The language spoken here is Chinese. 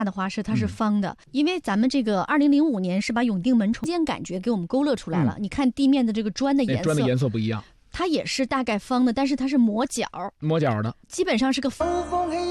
的话是它是方的，因为咱们这个2005年是把永定门重建感觉给我们勾勒出来了。你看地面的这个砖的颜色， 砖的颜色不一样， 它也是大概方的，但是它是磨角的， 基本上是个